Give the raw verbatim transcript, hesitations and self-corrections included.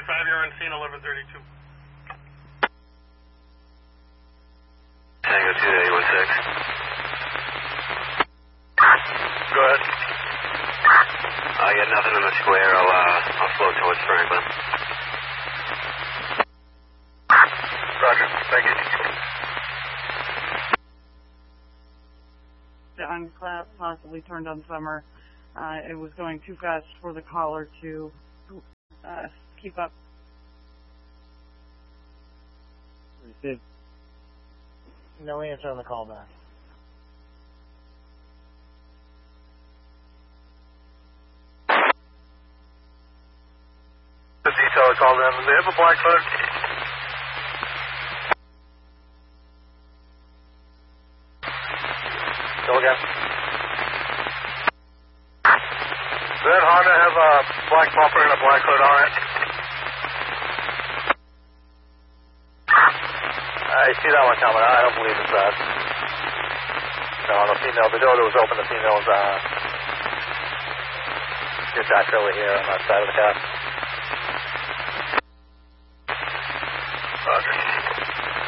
five, you're on scene eleven thirty-two. Tango two eight one six. Go ahead. I got nothing in the square. I'll, uh, I'll float towards Franklin. Roger. Thank you. The unclap possibly turned on summer. Uh, it was going too fast for the caller to uh, keep up. Received. No answer on the call back. The detail called in. They have a black hood. Go again. Does that Honda have a black bumper and a black hood on it? I see that one coming. I don't believe it's that. No, the female, the door that was open, the female's uh, just actually here on that side of the car.